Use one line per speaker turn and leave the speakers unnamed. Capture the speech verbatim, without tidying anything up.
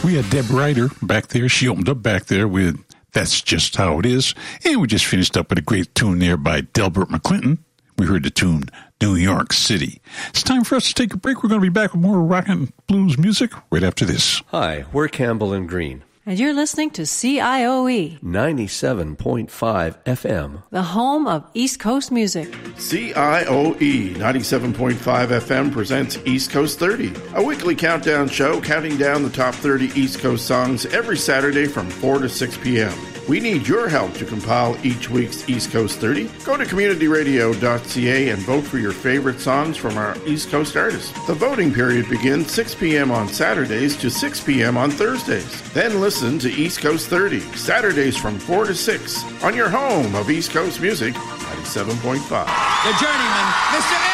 We had Deb Ryder back there. She opened up back there with That's Just How It Is. And we just finished up with a great tune there by Delbert McClinton. We heard the tune New York City. It's time for us to take a break. We're going to be back with more rock and blues music right after this.
Hi, we're Campbell and Green.
And you're listening to C I O E
ninety-seven point five F M,
the home of East Coast music.
C I O E ninety-seven point five F M presents East Coast thirty, a weekly countdown show counting down the top thirty East Coast songs every Saturday from four to six p.m. We need your help to compile each week's East Coast thirty. Go to community radio dot c a and vote for your favorite songs from our East Coast artists. The voting period begins six p.m. on Saturdays to six p.m. on Thursdays. Then listen to East Coast thirty, Saturdays from four to six, on your home of East Coast music, ninety-seven point five.
The Journeyman, Mister